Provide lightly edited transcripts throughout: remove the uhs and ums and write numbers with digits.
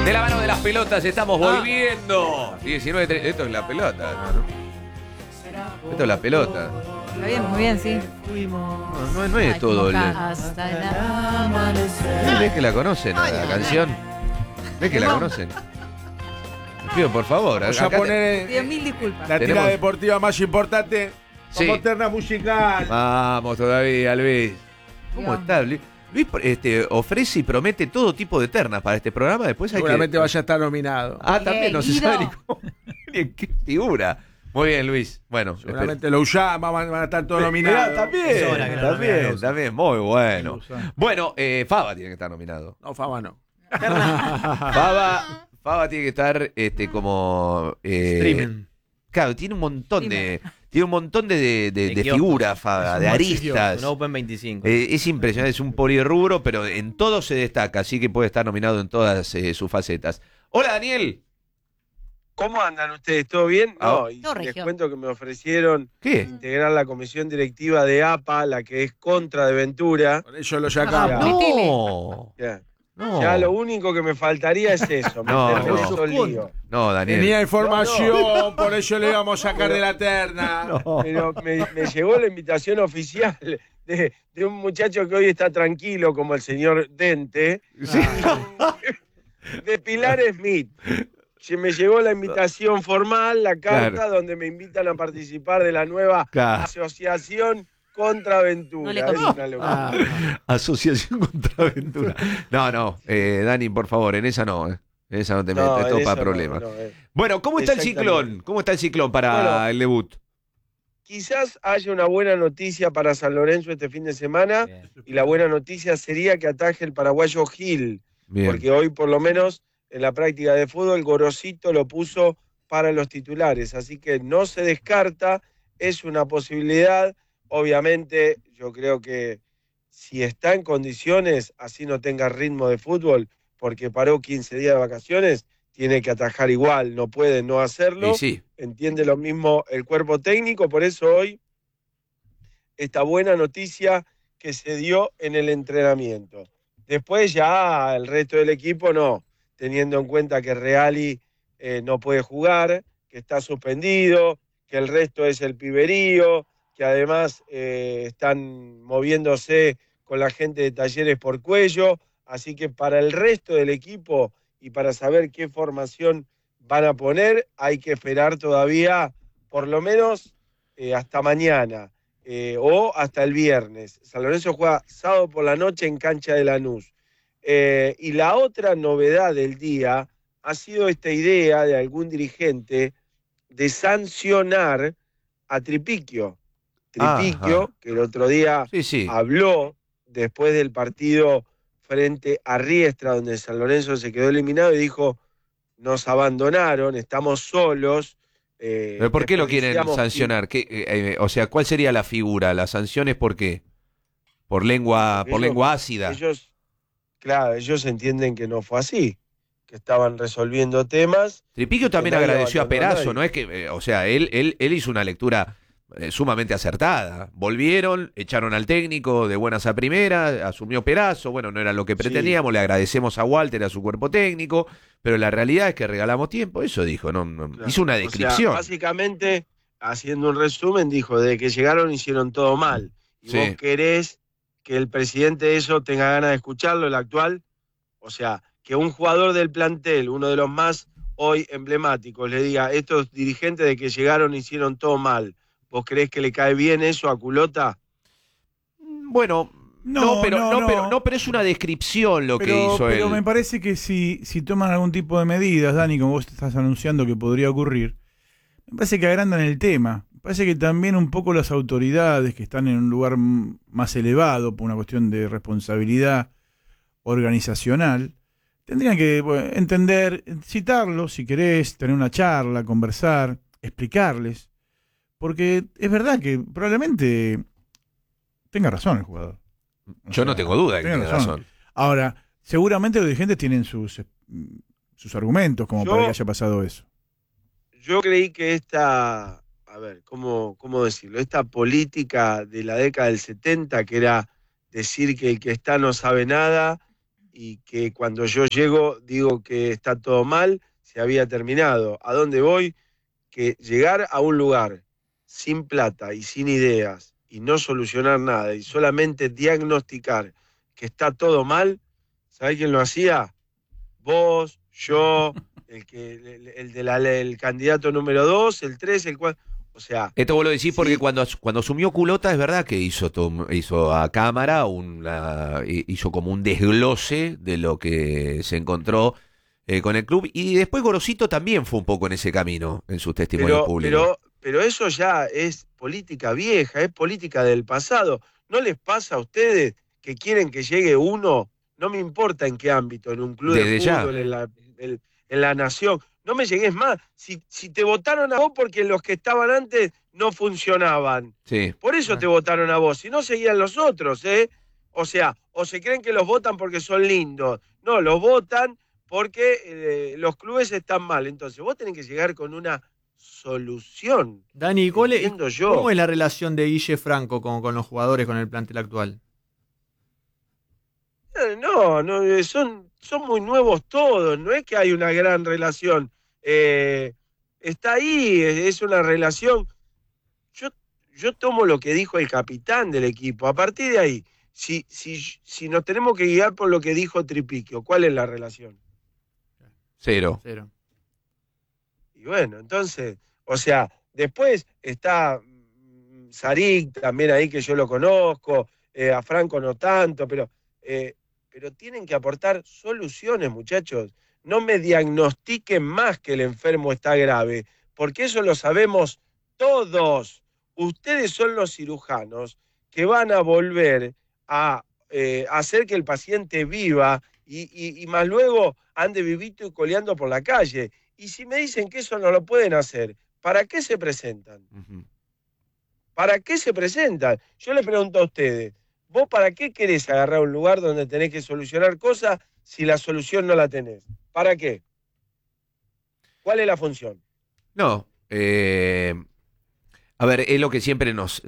De la mano de las pelotas estamos volviendo. 19-3. Esto es la pelota. Esto es la pelota. Está bien, muy bien, sí. No es todo el... Hasta el ¿Ves que la conocen la canción? ¿Ves que la conocen? Les pido por favor. Vamos a poner Pido mil disculpas. la tira deportiva más importante. Sí. Como terna musical. Vamos todavía, Luis. ¿Cómo Bien. está, Luis? Luis ofrece y promete todo tipo de ternas para este programa. Después hay Seguramente que... vaya a estar nominado. Ah, también no se Guido. sabe ni cómo, ni en qué figura. Muy bien, Luis. Bueno, Seguramente lo usaba, van a estar todos nominados. También, muy bueno. Bueno, Faba tiene que estar nominado. No, Faba no. Faba tiene que estar como Streaming. Claro, tiene un montón Streamer. de figuras, Faba, de aristas. Un Open 25. Es impresionante, es un polirrubro, pero en todo se destaca, así que puede estar nominado en todas sus facetas. Hola, Daniel. ¿Cómo andan ustedes? ¿Todo bien? No, y Todo les regio. cuento que me ofrecieron ¿Qué? integrar la comisión directiva de APA, la que es contra de Ventura. Por eso lo sacamos. No. Ya, No. ya lo único que me faltaría es eso, No, meterme en no. esos líos. No, Daniel. Tenía información, por eso le íbamos a sacar de la terna. Pero me llegó la invitación oficial de un muchacho que hoy está tranquilo, como el señor Dente, Sí. de Pilar Smith. Se me llegó la invitación formal, la carta, Claro. donde me invitan a participar de la nueva Claro. asociación contra Ventura. No le Es conviene. una locura. Asociación contra Aventura. No, Dani, por favor, en esa no. En esa no te No, metes, en topa eso no, problemas. no, Bueno, ¿cómo está el Exactamente. ciclón? ¿Cómo está el ciclón para Bueno. el debut? Quizás haya una buena noticia para San Lorenzo este fin de semana, Bien. y la buena noticia sería que ataje el paraguayo Gil, Bien. porque hoy por lo menos en la práctica de fútbol Gorosito lo puso para los titulares, así que no se descarta, es una posibilidad. Obviamente yo creo que si está en condiciones, así no tenga ritmo de fútbol, porque paró 15 días de vacaciones, tiene que atajar igual, no puede no hacerlo. Y sí. Entiende lo mismo el cuerpo técnico, por eso hoy esta buena noticia que se dio en el entrenamiento. Después ya el resto del equipo no, teniendo en cuenta que Reali no puede jugar, que está suspendido, que el resto es el piberío, que además están moviéndose con la gente de Talleres por Cuello, así que para el resto del equipo y para saber qué formación van a poner, hay que esperar todavía por lo menos hasta mañana o hasta el viernes. San Lorenzo juega sábado por la noche en cancha de Lanús. Y la otra novedad del día ha sido esta idea de algún dirigente de sancionar a Tripiquio. Tripiquio, Ajá. que el otro día Sí. habló después del partido frente a Riestra, donde San Lorenzo se quedó eliminado, y dijo: nos abandonaron, estamos solos. ¿Pero por qué lo quieren desperdiciamos sancionar? O sea, ¿cuál sería la figura? ¿Las sanciones por qué? ¿Por lengua ácida? Ellos entienden que no fue así, que estaban resolviendo temas. Tripiquio también nadie agradeció a abandonó a Perazo, nadie. ¿no? Es que, o sea, él hizo una lectura sumamente acertada. Volvieron, echaron al técnico de buenas a primeras, asumió Perazo, bueno, no era lo que pretendíamos, le agradecemos a Walter, a su cuerpo técnico, pero la realidad es que regalamos tiempo, eso dijo, no, Claro. hizo una O sea, descripción. básicamente, haciendo un resumen, dijo: de que llegaron hicieron todo mal. Y Sí. vos querés que el presidente de eso tenga ganas de escucharlo, el actual. O sea, que un jugador del plantel, uno de los más hoy emblemáticos, le diga: estos dirigentes de que llegaron hicieron todo mal. ¿Vos creés que le cae bien eso a Culota? Bueno, pero es una descripción lo que hizo él. Pero me parece que si toman algún tipo de medidas, Dani, como vos estás anunciando que podría ocurrir, me parece que agrandan el tema. Me parece que también un poco las autoridades que están en un lugar más elevado por una cuestión de responsabilidad organizacional, tendrían que entender, citarlos si querés, tener una charla, conversar, explicarles. Porque es verdad que probablemente tenga razón el jugador. Yo no tengo duda de que tiene razón. Ahora, seguramente los dirigentes tienen sus argumentos como para que haya pasado eso. Yo creí que esta, ¿cómo decirlo? Esta política de la década del 70, que era decir que el que está no sabe nada, y que cuando yo llego digo que está todo mal, se había terminado. ¿A dónde voy? Que llegar a un lugar sin plata y sin ideas y no solucionar nada y solamente diagnosticar que está todo mal, ¿sabés quién lo hacía? Vos, yo, el candidato número 2, el 3, el 4, o sea... Esto vos lo decís porque sí. cuando asumió Culota es verdad que hizo a cámara, hizo como un desglose de lo que se encontró con el club, y después Gorosito también fue un poco en ese camino, en sus testimonios públicos. Pero eso ya es política vieja, es política del pasado. ¿No les pasa a ustedes que quieren que llegue uno, no me importa en qué ámbito, en un club Desde de fútbol, en la nación? No me llegues más. Si te votaron a vos porque los que estaban antes no funcionaban. Sí. Por eso te votaron a vos. Si no, seguían los otros, ¿eh? O sea, o se creen que los votan porque son lindos. No, los votan porque los clubes están mal. Entonces, vos tenés que llegar con una solución. Dani, ¿cómo es la relación de Guille Franco con los jugadores, con el plantel actual? No, son muy nuevos todos, no es que hay una gran relación. Está ahí, es una relación. Yo tomo lo que dijo el capitán del equipo. A partir de ahí, si nos tenemos que guiar por lo que dijo Tripiquio, ¿cuál es la relación? Cero. Y bueno, entonces, o sea, después está Sarik también ahí, que yo lo conozco, a Franco no tanto, pero tienen que aportar soluciones, muchachos. No me diagnostiquen más que el enfermo está grave, porque eso lo sabemos todos. Ustedes son los cirujanos que van a volver a hacer que el paciente viva y más luego ande vivito y coleando por la calle. Y si me dicen que eso no lo pueden hacer, ¿para qué se presentan? Uh-huh. ¿Para qué se presentan? Yo les pregunto a ustedes, ¿vos para qué querés agarrar un lugar donde tenés que solucionar cosas si la solución no la tenés? ¿Para qué? ¿Cuál es la función? No, a ver, es lo que siempre nos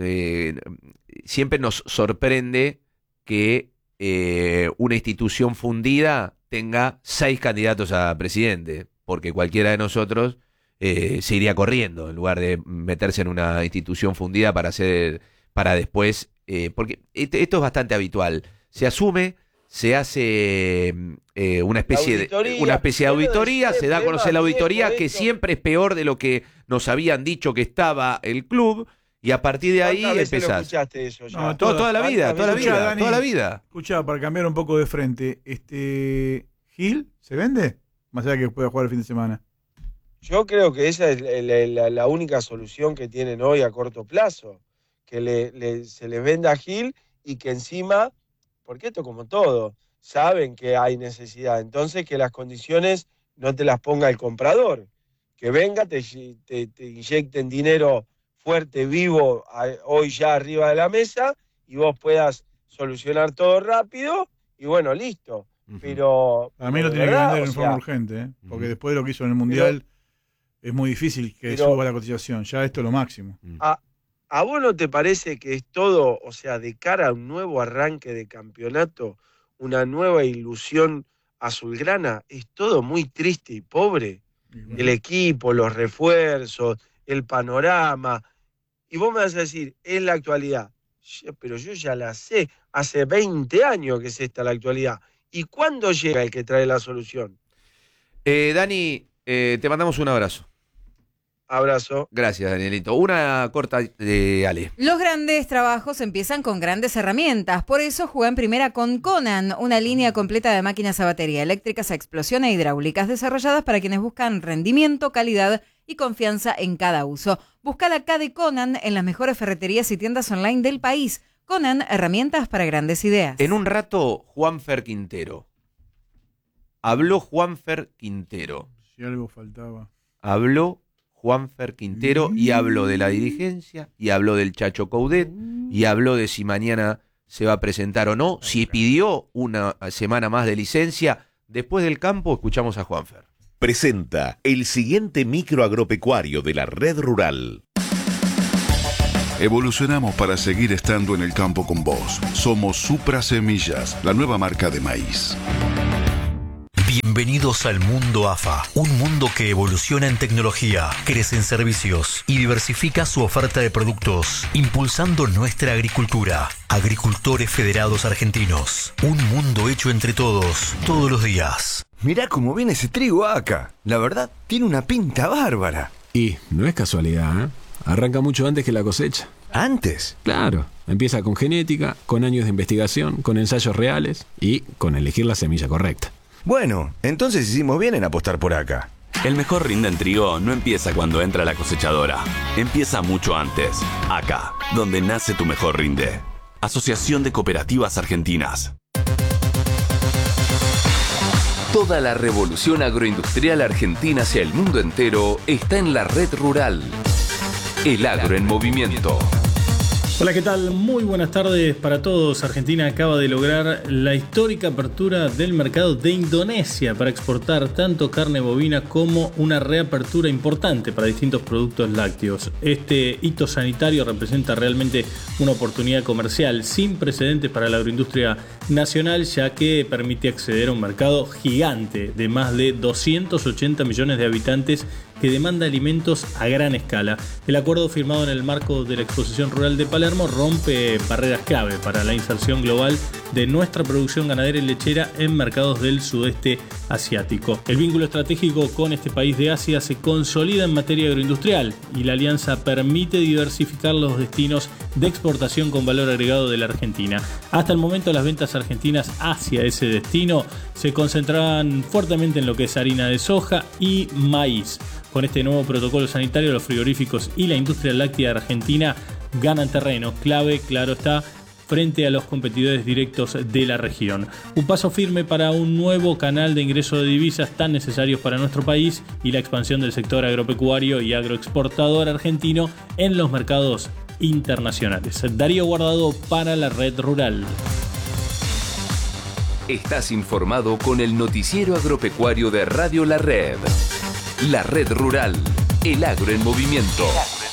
sorprende que una institución fundida tenga 6 candidatos a presidente, porque cualquiera de nosotros se iría corriendo en lugar de meterse en una institución fundida para después, porque esto es bastante habitual. Se asume, se hace una especie de auditoría, se da a conocer la auditoría, que siempre es peor de lo que nos habían dicho que estaba el club, y a partir de ahí empezás. ¿Escuchaste eso ya? No, Toda la vida, Dani, toda la vida. Escuchá, para cambiar un poco de frente, ¿Gil se vende? Más allá que pueda jugar el fin de semana. Yo creo que esa es la única solución que tienen hoy a corto plazo, que se les venda a Gil y que encima, porque esto como todo, saben que hay necesidad, entonces que las condiciones no te las ponga el comprador, que venga, te inyecten dinero fuerte, vivo, hoy ya arriba de la mesa, y vos puedas solucionar todo rápido, y bueno, listo. Pero a mí lo tiene que vender en forma urgente, porque después de lo que hizo en el Mundial es muy difícil que suba la cotización. Ya esto es lo máximo. ¿A vos no te parece que es todo, o sea, de cara a un nuevo arranque de campeonato, una nueva ilusión azulgrana, es todo muy triste y pobre? El equipo, los refuerzos, el panorama. Y vos me vas a decir, es la actualidad. Pero yo ya la sé, hace 20 años que es esta la actualidad. ¿Y cuándo llega el que trae la solución? Dani, te mandamos un abrazo. Abrazo. Gracias, Danielito. Una corta de Ale. Los grandes trabajos empiezan con grandes herramientas. Por eso juega en primera con Conan, una línea completa de máquinas a batería, eléctricas a explosión e hidráulicas, desarrolladas para quienes buscan rendimiento, calidad y confianza en cada uso. Busca la K de Conan en las mejores ferreterías y tiendas online del país. Conan, herramientas para grandes ideas. En un rato, Juanfer Quintero. Habló Juanfer Quintero. Si algo faltaba. Habló Juanfer Quintero y habló de la dirigencia, y habló del Chacho Coudet, y habló de si mañana se va a presentar o no, si pidió una semana más de licencia. Después del campo, escuchamos a Juanfer. Presenta el siguiente micro agropecuario de la Red Rural. Evolucionamos para seguir estando en el campo con vos. Somos Supra Semillas, la nueva marca de maíz. Bienvenidos al mundo AFA, un mundo que evoluciona en tecnología, crece en servicios y diversifica su oferta de productos, impulsando nuestra agricultura. Agricultores Federados Argentinos, un mundo hecho entre todos, todos los días. Mirá cómo viene ese trigo acá. La verdad, tiene una pinta bárbara. Y no es casualidad, ¿eh? Arranca mucho antes que la cosecha. ¿Antes? Claro, empieza con genética, con años de investigación, con ensayos reales y con elegir la semilla correcta. Bueno, entonces hicimos bien en apostar por acá. El mejor rinde en trigo no empieza cuando entra la cosechadora. Empieza mucho antes. Acá, donde nace tu mejor rinde. Asociación de Cooperativas Argentinas. Toda la revolución agroindustrial argentina hacia el mundo entero está en la red rural. El agro en movimiento. Hola, ¿qué tal? Muy buenas tardes para todos. Argentina acaba de lograr la histórica apertura del mercado de Indonesia para exportar tanto carne bovina como una reapertura importante para distintos productos lácteos. Este hito sanitario representa realmente una oportunidad comercial sin precedentes para la agroindustria nacional, ya que permite acceder a un mercado gigante de más de 280 millones de habitantes que demanda alimentos a gran escala. El acuerdo firmado en el marco de la Exposición Rural de Palermo rompe barreras clave para la inserción global de nuestra producción ganadera y lechera en mercados del sudeste asiático. El vínculo estratégico con este país de Asia se consolida en materia agroindustrial y la alianza permite diversificar los destinos de exportación con valor agregado de la Argentina. Hasta el momento las ventas argentinas hacia ese destino se concentraban fuertemente en lo que es harina de soja y maíz. Con este nuevo protocolo sanitario, los frigoríficos y la industria láctea argentina ganan terreno clave, claro está, frente a los competidores directos de la región. Un paso firme para un nuevo canal de ingreso de divisas tan necesarios para nuestro país y la expansión del sector agropecuario y agroexportador argentino en los mercados internacionales. Darío Guardado para la Red Rural. Estás informado con el noticiero agropecuario de Radio La Red. La Red Rural, el agro en movimiento.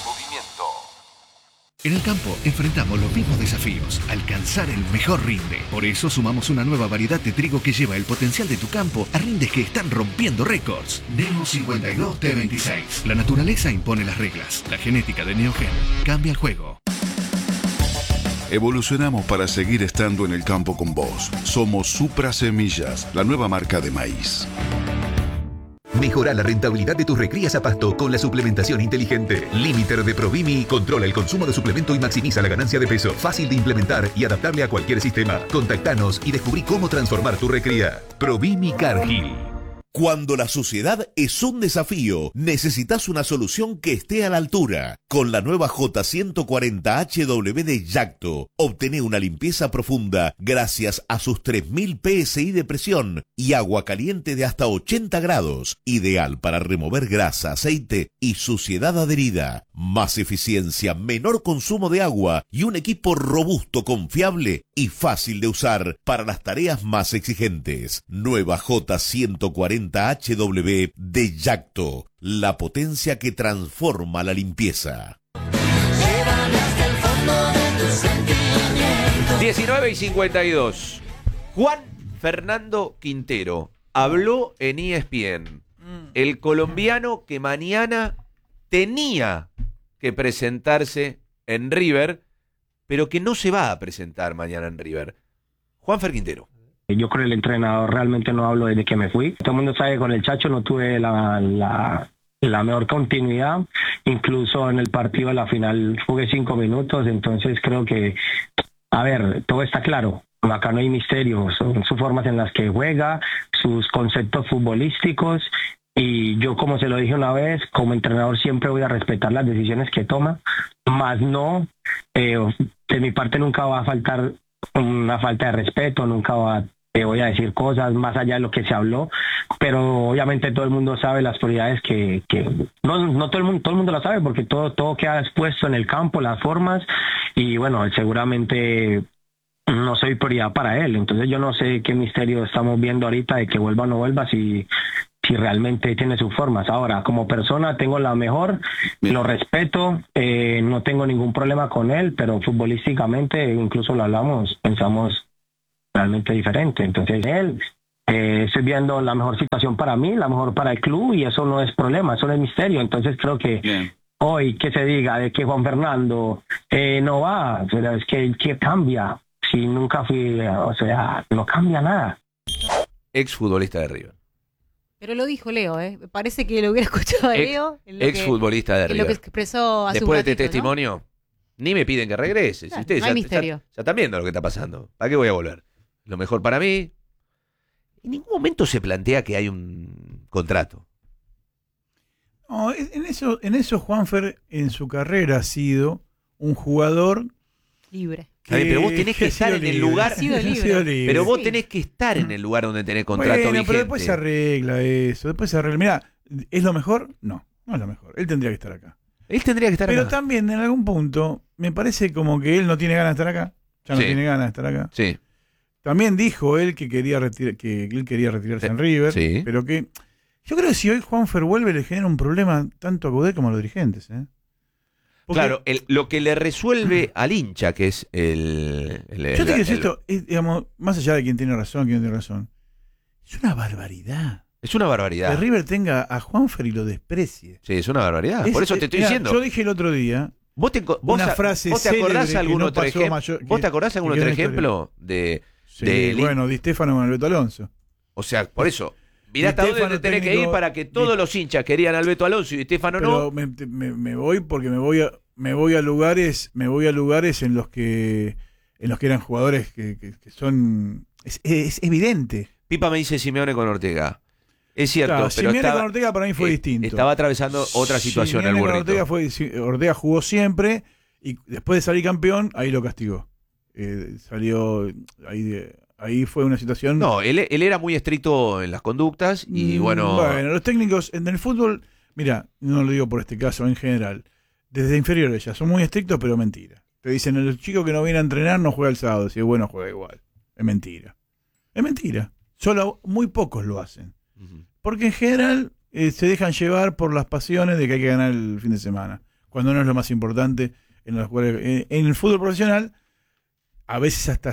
En el campo enfrentamos los mismos desafíos, alcanzar el mejor rinde. Por eso sumamos una nueva variedad de trigo que lleva el potencial de tu campo a rindes que están rompiendo récords. Nemo 52 T26. La naturaleza impone las reglas. La genética de Neogen cambia el juego. Evolucionamos para seguir estando en el campo con vos. Somos Supra Semillas, la nueva marca de maíz. Mejora la rentabilidad de tus recrías a pasto con la suplementación inteligente. Limiter de Provimi controla el consumo de suplemento y maximiza la ganancia de peso. Fácil de implementar y adaptable a cualquier sistema. Contactanos y descubrí cómo transformar tu recría. Provimi Cargill. Cuando la suciedad es un desafío, necesitas una solución que esté a la altura. Con la nueva J140HW de Yacto, obtené una limpieza profunda gracias a sus 3000 PSI de presión y agua caliente de hasta 80 grados. Ideal para remover grasa, aceite y suciedad adherida. Más eficiencia, menor consumo de agua y un equipo robusto, confiable y fácil de usar para las tareas más exigentes. Nueva J140HW de Yacto, la potencia que transforma la limpieza. 19:52. Juan Fernando Quintero habló en ESPN. El colombiano que mañana tenía que presentarse en River, pero que no se va a presentar mañana en River. Juanfer Quintero. Yo con el entrenador realmente no hablo desde que me fui. Todo el mundo sabe que con el Chacho no tuve la mejor continuidad. Incluso en el partido de la final jugué 5 minutos, entonces creo que, a ver, todo está claro. Acá no hay misterio, son sus formas en las que juega, sus conceptos futbolísticos. Y yo, como se lo dije una vez, como entrenador siempre voy a respetar las decisiones que toma, más no, de mi parte nunca va a faltar una falta de respeto, nunca voy a decir cosas más allá de lo que se habló, pero obviamente todo el mundo sabe las prioridades que no todo el mundo lo sabe, porque todo queda expuesto en el campo, las formas, y bueno, seguramente no soy prioridad para él, entonces yo no sé qué misterio estamos viendo ahorita de que vuelva o no vuelva, si realmente tiene sus formas. Ahora, como persona tengo la mejor, lo respeto, no tengo ningún problema con él, pero futbolísticamente, incluso lo hablamos, pensamos realmente diferente. Entonces él estoy viendo la mejor situación para mí, la mejor para el club, y eso no es problema, eso no es misterio. Entonces creo que hoy que se diga de que Juan Fernando no va, pero es que cambia. Si nunca fui, o sea, no cambia nada. Exfutbolista de River. Pero lo dijo Leo, ¿eh? Parece que lo hubiera escuchado a Leo. Exfutbolista de River. Lo que expresó hace Después un ratito, de este testimonio, ni me piden que regrese. Si ustedes no hay misterio. ya están viendo lo que está pasando. ¿Para qué voy a volver? Lo mejor para mí. En ningún momento se plantea que hay un contrato. No, en eso Juanfer en su carrera ha sido un jugador libre. Pero vos tenés que estar en el lugar. Libre. Pero vos tenés que estar en el lugar donde tenés contrato vigente. Pero después se arregla eso. Después se arregla. Mirá, ¿es lo mejor? No es lo mejor. Él tendría que estar acá. Él tendría que estar Pero acá. también en algún punto me parece como que él no tiene ganas de estar acá. Ya no tiene ganas de estar acá. Sí. También dijo él que él quería retirarse en River. Sí. Pero que yo creo que si hoy Juanfer vuelve le genera un problema tanto a Coudet como a los dirigentes. Porque, claro, lo que le resuelve al hincha, que es el yo te quiero decir esto, digamos, más allá de quién tiene razón, es una barbaridad. Es una barbaridad. Que River tenga a Juanfer y lo desprecie. Sí, es una barbaridad. Por eso te estoy diciendo. Yo dije el otro día. ¿Vos te acordás algún otro ejemplo? ¿Vos te acordás algún otro ejemplo de Di Stéfano con Alberto Alonso? O sea, por eso. Mirá hasta dónde tenés que ir para que todos los hinchas querían a Alberto Alonso y Di Stéfano no. Me voy porque me voy a lugares en los que eran jugadores que son es evidente. Pipa me dice Simeone con Ortega. Es cierto, claro, pero Simeone con Ortega para mí fue distinto. Estaba atravesando otra situación el burrito. Ortega jugó siempre y después de salir campeón, ahí lo castigó. Salió ahí fue una situación. No, él era muy estricto en las conductas y bueno, los técnicos en el fútbol, mira, no lo digo por este caso, en general, desde inferiores ya son muy estrictos, pero mentira. Te dicen, el chico que no viene a entrenar no juega el sábado, si es bueno juega igual. Es mentira. Solo muy pocos lo hacen. Porque en general se dejan llevar por las pasiones de que hay que ganar el fin de semana, cuando no es lo más importante en el fútbol profesional. A veces hasta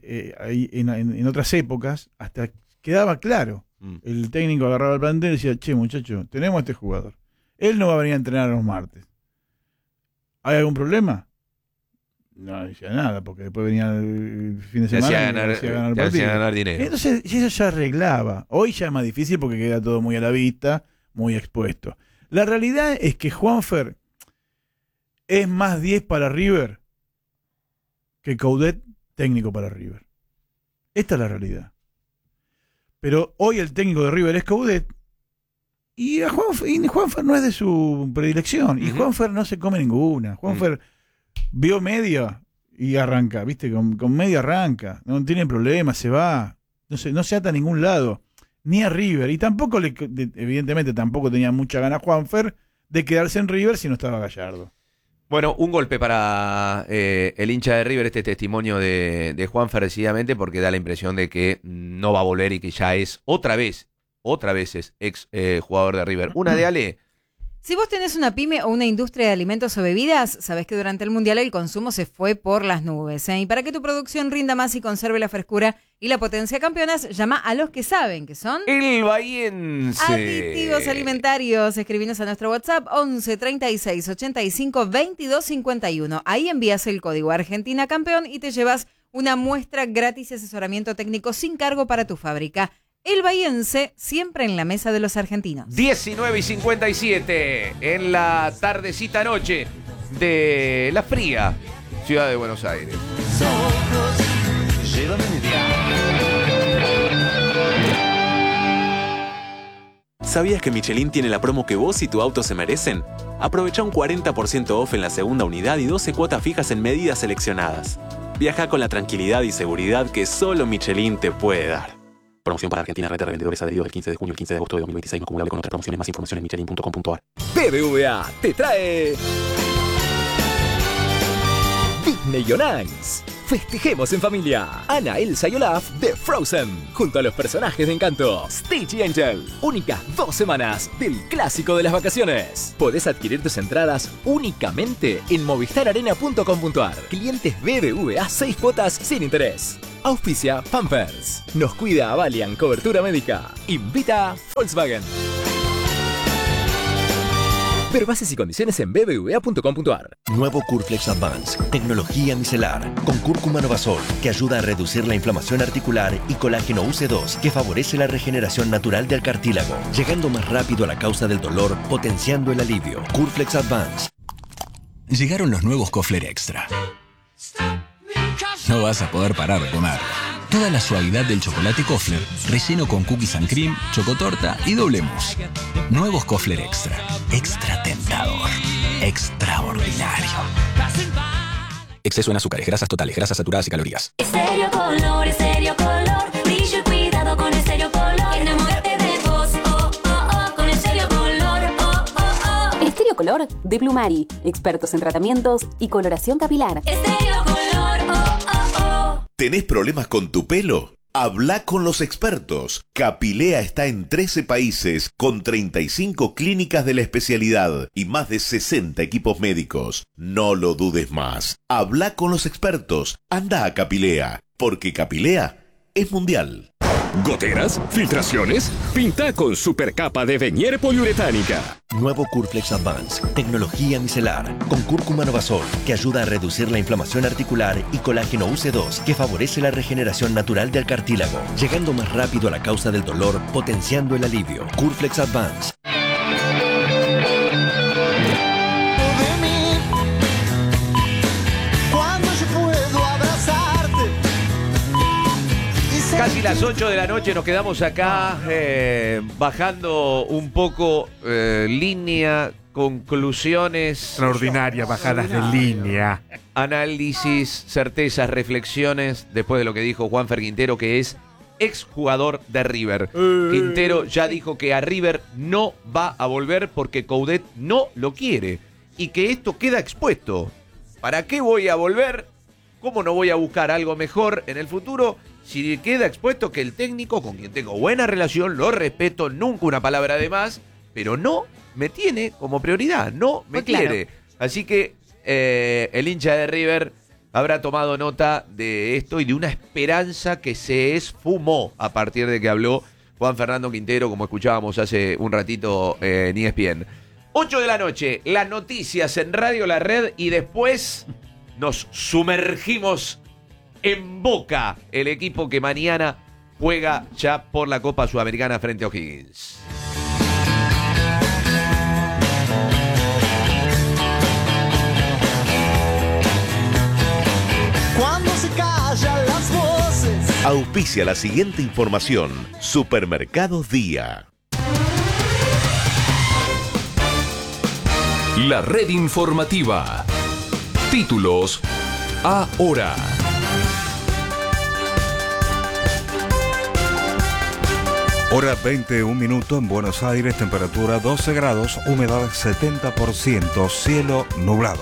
en otras épocas hasta quedaba claro. El técnico agarraba el plantel y decía, che muchacho, tenemos a este jugador, él no va a venir a entrenar los martes, ¿hay algún problema? No decía nada, porque después venía el fin de semana y hacía ganar dinero. Entonces eso ya arreglaba. Hoy ya es más difícil porque queda todo muy a la vista, muy expuesto. La realidad es que Juanfer es más 10 para River que Coudet técnico para River. Esta es la realidad. Pero hoy el técnico de River es Coudet y Juanfer no es de su predilección. Y Juanfer no se come ninguna. Juanfer vio media y arranca, ¿viste? Con media arranca. No tiene problema, se va. No se ata a ningún lado. Ni a River. Y tampoco, evidentemente, tampoco tenía mucha gana Juanfer de quedarse en River si no estaba Gallardo. Bueno, un golpe para el hincha de River, este testimonio de Juanfer, decididamente, porque da la impresión de que no va a volver y que ya es otra vez es ex jugador de River. Una de Ale. Si vos tenés una pyme o una industria de alimentos o bebidas, sabés que durante el Mundial el consumo se fue por las nubes. Y para que tu producción rinda más y conserve la frescura y la potencia campeonas, llama a los que saben, que son... El Bahiense. Aditivos alimentarios. Escribinos a nuestro WhatsApp 11 36 85 22 51. Ahí envías el código Argentina Campeón y te llevas una muestra gratis y asesoramiento técnico sin cargo para tu fábrica. El Bahiense, siempre en la mesa de los argentinos. 19:57 en la tardecita noche de la fría ciudad de Buenos Aires. ¿Sabías que Michelin tiene la promo que vos y tu auto se merecen? Aprovecha un 40% off en la segunda unidad y 12 cuotas fijas en medidas seleccionadas. Viaja con la tranquilidad y seguridad que solo Michelin te puede dar. Promoción para Argentina, red de revendedores adheridos del 15 de junio al 15 de agosto de 2026, no acumulable con otras promociones. Más información en michelin.com.ar. BBVA te trae Disney on Ice. Festejemos en familia. Anna, Elsa y Olaf de Frozen, junto a los personajes de Encanto, Stitch y Angel. Únicas 2 semanas del clásico de las vacaciones. Podés adquirir tus entradas únicamente en movistararena.com.ar. Clientes BBVA 6 cuotas sin interés. Auspicia Pampers. Nos cuida Avalian Cobertura Médica. Invita Volkswagen. Ver bases y condiciones en bbva.com.ar. Nuevo Curflex Advance, tecnología micelar, con cúrcuma Novasol, que ayuda a reducir la inflamación articular, y colágeno UC2, que favorece la regeneración natural del cartílago, llegando más rápido a la causa del dolor, potenciando el alivio. Curflex Advance. Llegaron los nuevos Kofler Extra. No vas a poder parar de comer. Toda la suavidad del chocolate Kofler, relleno con cookies and cream, chocotorta y doble mousse. Nuevos Kofler Extra. Extra tentador. Extraordinario. Exceso en azúcares, grasas totales, grasas saturadas y calorías. Estéreo Color, brillo y cuidado con Estéreo Color. Enamórate de vos, oh, oh, oh, con Estéreo Color, oh, oh, oh. Estéreo Color de Plumari, expertos en tratamientos y coloración capilar. Estéreo Color, oh, oh, oh. ¿Tenés problemas con tu pelo? Habla con los expertos. Capilea está en 13 países con 35 clínicas de la especialidad y más de 60 equipos médicos. No lo dudes más. Habla con los expertos. Anda a Capilea, porque Capilea es mundial. ¿Goteras? ¿Filtraciones? Pinta con supercapa de Venier poliuretánica. Nuevo Curflex Advance, tecnología micelar, con cúrcuma Novasol, que ayuda a reducir la inflamación articular, y colágeno UC2, que favorece la regeneración natural del cartílago, llegando más rápido a la causa del dolor, potenciando el alivio. Curflex Advance. Casi las 8 de la noche nos quedamos acá bajando un poco línea, conclusiones. Extraordinarias bajadas de línea. Análisis, certezas, reflexiones, después de lo que dijo Juanfer Quintero, que es exjugador de River. Quintero ya dijo que a River no va a volver porque Coudet no lo quiere y que esto queda expuesto. ¿Para qué voy a volver? ¿Cómo no voy a buscar algo mejor en el futuro? Si queda expuesto que el técnico, con quien tengo buena relación, lo respeto, nunca una palabra de más, pero no me tiene como prioridad, no me quiere. Así que el hincha de River habrá tomado nota de esto y de una esperanza que se esfumó a partir de que habló Juan Fernando Quintero, como escuchábamos hace un ratito en ESPN. 8 de la noche, las noticias en Radio La Red y después nos sumergimos en Boca, el equipo que mañana juega ya por la Copa Sudamericana frente a O'Higgins. Cuando se callan las voces. Auspicia la siguiente información. Supermercados Día. La red informativa. Títulos ahora. Hora 21 minutos en Buenos Aires, temperatura 12 grados, humedad 70%, cielo nublado.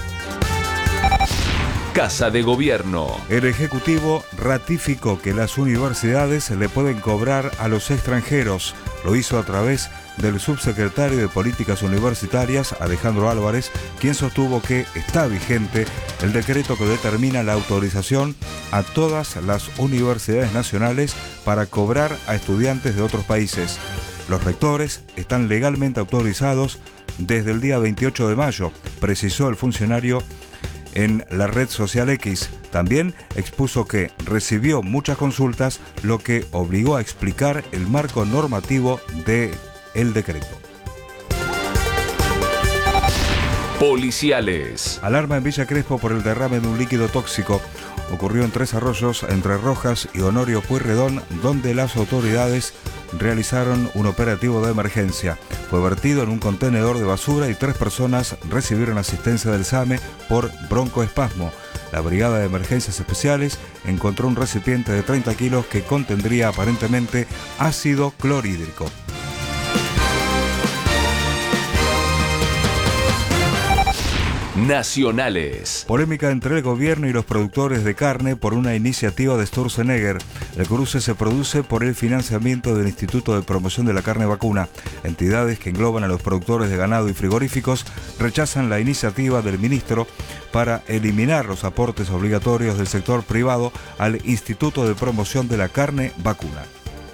Casa de Gobierno. El Ejecutivo ratificó que las universidades le pueden cobrar a los extranjeros. Lo hizo a través del subsecretario de Políticas Universitarias, Alejandro Álvarez, quien sostuvo que está vigente el decreto que determina la autorización a todas las universidades nacionales para cobrar a estudiantes de otros países. Los rectores están legalmente autorizados desde el día 28 de mayo, precisó el funcionario en la red social X. También expuso que recibió muchas consultas, lo que obligó a explicar el marco normativo del decreto. Policiales. Alarma en Villa Crespo por el derrame de un líquido tóxico. Ocurrió en Tres Arroyos, entre Rojas y Honorio Pueyrredón, donde las autoridades realizaron un operativo de emergencia. Fue vertido en un contenedor de basura y 3 personas recibieron asistencia del SAME por broncoespasmo. La Brigada de Emergencias Especiales encontró un recipiente de 30 kilos que contendría aparentemente ácido clorhídrico. Nacionales. Polémica entre el gobierno y los productores de carne por una iniciativa de Sturzenegger. El cruce se produce por el financiamiento del Instituto de Promoción de la Carne Vacuna. Entidades que engloban a los productores de ganado y frigoríficos rechazan la iniciativa del ministro para eliminar los aportes obligatorios del sector privado al Instituto de Promoción de la Carne Vacuna.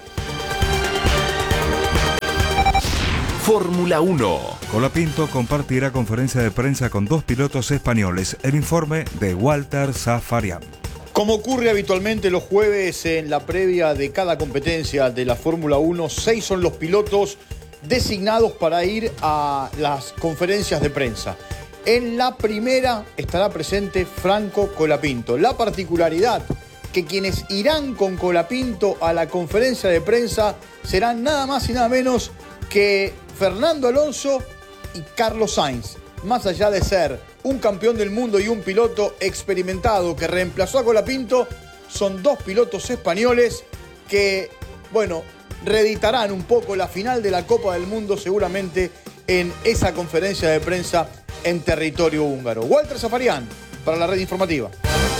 Fórmula 1. Colapinto compartirá conferencia de prensa con 2 pilotos españoles. El informe de Walter Zafarian. Como ocurre habitualmente los jueves en la previa de cada competencia de la Fórmula 1, 6 son los pilotos designados para ir a las conferencias de prensa. En la primera estará presente Franco Colapinto. La particularidad que quienes irán con Colapinto a la conferencia de prensa serán nada más y nada menos que Fernando Alonso y Carlos Sainz. Más allá de ser un campeón del mundo y un piloto experimentado que reemplazó a Colapinto, son 2 pilotos españoles que, bueno, reeditarán un poco la final de la Copa del Mundo seguramente en esa conferencia de prensa en territorio húngaro. Walter Zafarian para la red informativa.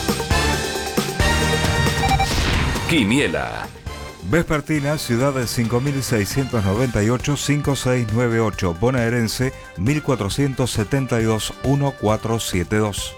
Quiniela. Vespertina, Ciudad de 5698-5698, Bonaerense 1472-1472.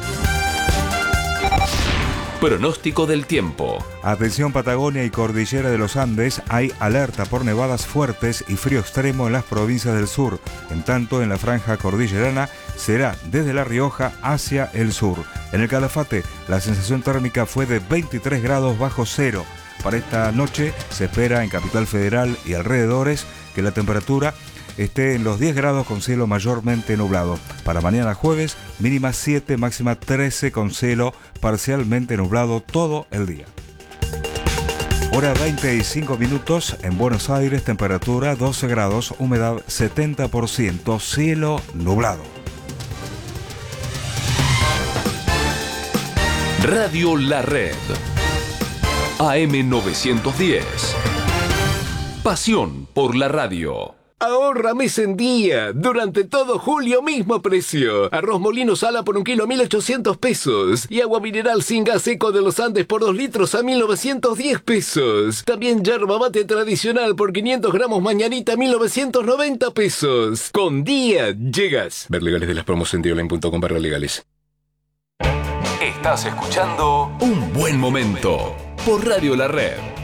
Pronóstico del tiempo. Atención Patagonia y Cordillera de los Andes, hay alerta por nevadas fuertes y frío extremo en las provincias del sur. En tanto, en la franja cordillerana será desde La Rioja hacia el sur. En el Calafate, la sensación térmica fue de 23 grados bajo cero. Para esta noche se espera en Capital Federal y alrededores que la temperatura esté en los 10 grados con cielo mayormente nublado. Para mañana jueves, mínima 7, máxima 13 con cielo parcialmente nublado todo el día. Hora 25 minutos en Buenos Aires, temperatura 12 grados, humedad 70%, cielo nublado. Radio La Red. AM910. Pasión por la radio. Ahorra mes en día. Durante todo julio, mismo precio. Arroz molino sala por 1 kilo a 1.800 pesos. Y agua mineral sin gas seco de los Andes por 2 litros a 1.910 pesos. También yerba mate tradicional por 500 gramos mañanita a 1.990 pesos. Con día llegas. Ver legales de las promos en dioline.com/legales. Estás escuchando Un Buen Momento por Radio La Red.